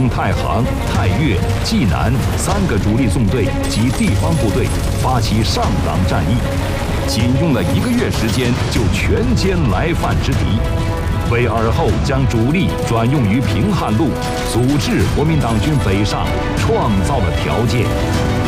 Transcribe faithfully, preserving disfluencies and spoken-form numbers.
同太行、太岳、济南三个主力纵队及地方部队发起上党战役，仅用了一个月时间就全歼来犯之敌，为尔后将主力转用于平汉路，阻止国民党军北上创造了条件。